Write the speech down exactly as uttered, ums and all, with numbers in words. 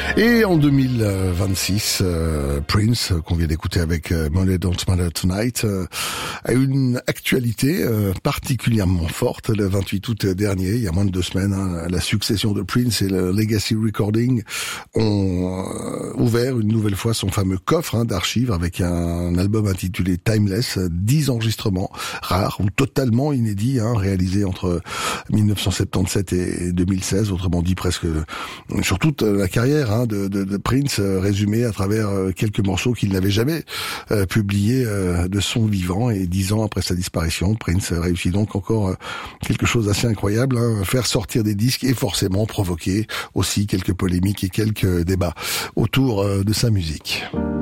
Et en deux mille vingt-six, euh, Prince, qu'on vient d'écouter avec euh, Money Don't Matter Tonight, euh, a une actualité euh, particulièrement forte. Le vingt-huit août dernier, il y a moins de deux semaines, hein, la succession de Prince et le Legacy Recording ont euh, ouvert une nouvelle fois son fameux coffre hein, d'archives avec un album intitulé Timeless, dix enregistrements rares ou totalement inédits, hein, réalisés entre mille neuf cent soixante-dix-sept et deux mille seize, autrement dit presque sur toute la carrière hein, de, de, de Prince, euh, résumée à travers euh, quelques morceaux qu'il n'avait jamais euh, publiés euh, de son vivant. Et dix ans après sa disparition, Prince réussit donc encore euh, quelque chose d'assez incroyable, hein, faire sortir des disques et forcément provoquer aussi quelques polémiques et quelques débats autour euh, de sa musique.